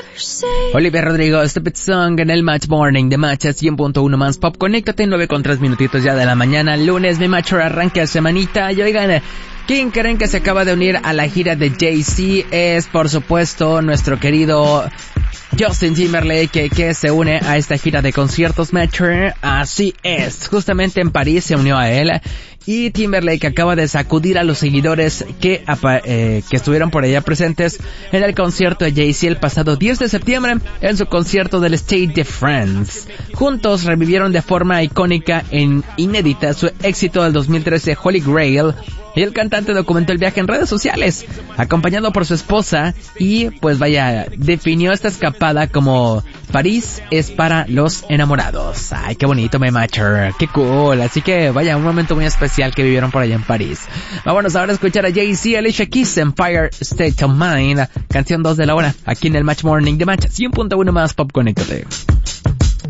Olivia Rodrigo, Stupid Song en el Match Morning de Match 100.1 más Pop. Conéctate 9:03 minutitos ya de la mañana, lunes, mi Match arranca semanita. Y oigan, ¿quién creen que se acaba de unir a la gira de Jay-Z? Es, por supuesto, nuestro querido Justin Timberlake, que se une a esta gira de conciertos Matcher. Así es, justamente en París se unió a él. Y Timberlake acaba de sacudir a los seguidores que estuvieron por allá presentes en el concierto de Jay-Z el pasado 10 de septiembre en su concierto del Stade de France. Juntos revivieron de forma icónica e inédita su éxito del 2013 Holy Grail, y el cantante documentó el viaje en redes sociales, acompañado por su esposa, y pues vaya, definió esta escapada como París es para los enamorados. Ay, qué bonito, me Matcher, qué cool. Así que vaya, un momento muy especial que vivieron por allá en París. Vámonos ahora a escuchar a Jay-Z, Alicia Keys, Empire State of Mind, canción 2 de la hora, aquí en el Match Morning de Match 100.1 más Pop. Conéctate.